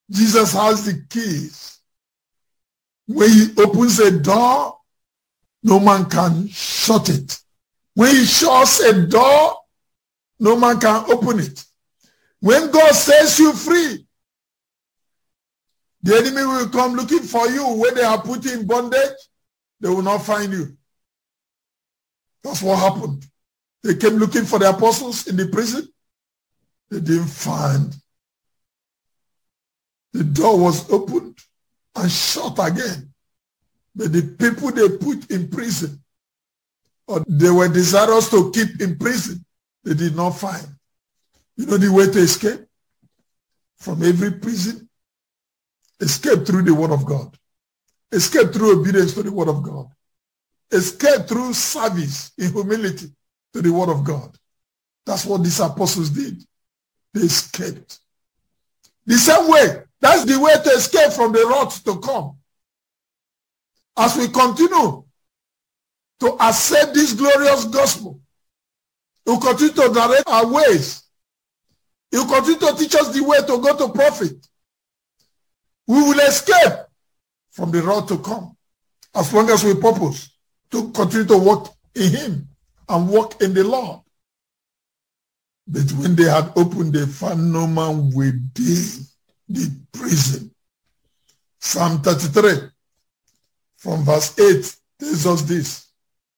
Jesus has the keys. When he opens a door, no man can shut it. When he shuts a door, no man can open it. When God sets you free, the enemy will come looking for you. When they are put in bondage, they will not find you. That's what happened. They came looking for the apostles in the prison. They didn't find. The door was opened and shut again. But the people they put in prison, or they were desirous to keep in prison, they did not find. You know the way to escape from every prison? Escape through the word of God. Escape through obedience to the word of God. Escape through service in humility to the word of God. That's what these apostles did. They escaped. The same way, that's the way to escape from the wrath to come. As we continue to accept this glorious gospel, He will continue to direct our ways. He will continue to teach us the way to go to profit. We will escape from the wrath to come as long as we purpose to continue to walk in Him and walk in the Lord. But when they had opened, they found no man within the prison. Psalm 33 from verse 8 tells us this.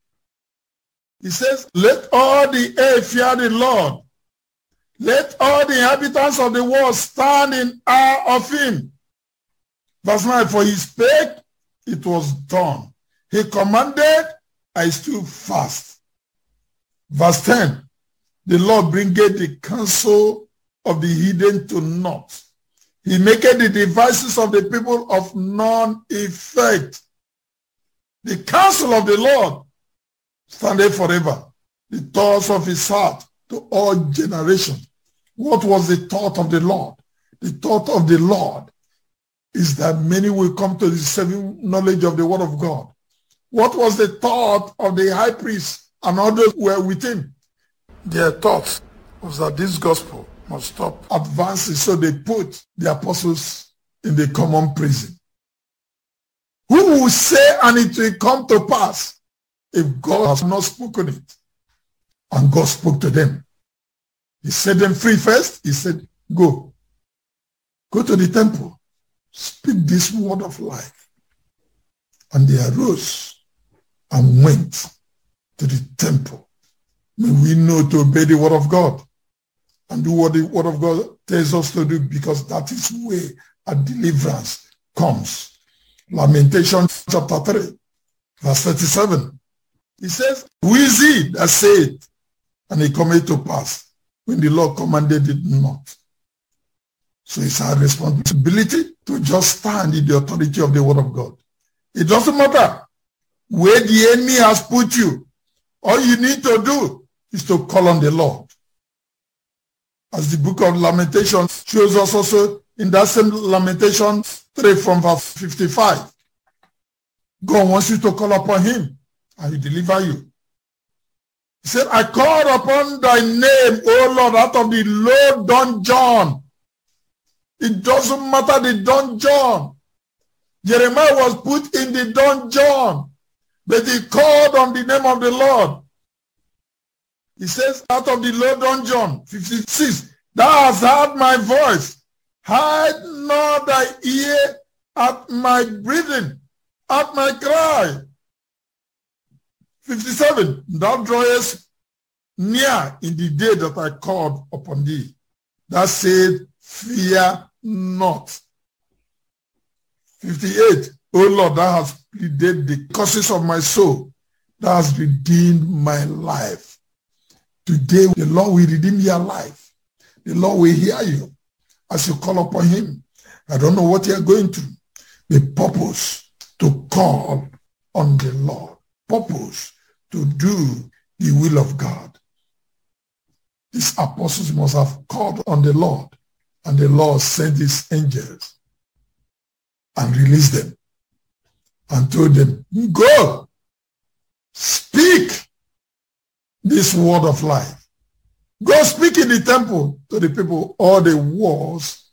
He says, let all the earth fear the Lord. Let all the inhabitants of the world stand in awe of Him. Verse 9, for He spake, it was done. He commanded, I stood fast. Verse 10, the Lord bringeth the counsel of the hidden to naught. He maketh the devices of the people of none effect. The counsel of the Lord standeth forever. The thoughts of His heart to all generations. What was the thought of the Lord? The thought of the Lord is that many will come to the saving knowledge of the word of God. What was the thought of the high priest and others who were with him? Their thought was that this gospel must stop advancing, so they put the apostles in the common prison. Who will say and it will come to pass if God has not spoken it? And God spoke to them. He set them free first. He said, go to the temple, speak this word of life. And they arose and went to the temple. May we know to obey the word of God and do what the word of God tells us to do, because that is where a deliverance comes. Lamentations chapter 3, verse 37. He says, who is he that said, and it cometh to pass, when the Lord commanded it not? So it's our responsibility to just stand in the authority of the word of God. It doesn't matter where the enemy has put you. All you need to do is to call on the Lord. As the book of Lamentations shows us also in that same Lamentations 3 from verse 55. God wants you to call upon Him and He deliver you. He said, I called upon thy name, O Lord, out of the low dungeon. It doesn't matter the dungeon. Jeremiah was put in the dungeon, but he called on the name of the Lord. He says, out of the low dungeon, 56, thou hast heard my voice. Hide not thy ear at my breathing, at my cry. 57, thou drawest near in the day that I called upon thee. Thou said, fear not. 58, O Lord, thou hast pleaded the causes of my soul. Thou hast redeemed my life. Today, the Lord will redeem your life. The Lord will hear you as you call upon Him. I don't know what you are going through. The purpose to call on the Lord. Purpose to do the will of God. These apostles must have called on the Lord, and the Lord sent His angels and released them and told them, go, speak this word of life. Go speak in the temple to the people all the words